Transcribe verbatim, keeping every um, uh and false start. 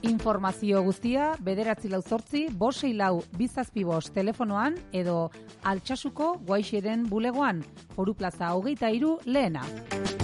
Informazio guztia bederatzi lau zortzi, bosei lau bizazpi bost telefonoan edo Altsasuko Guaixeren bulegoan, Foru Plaza hogeita hiru lehena.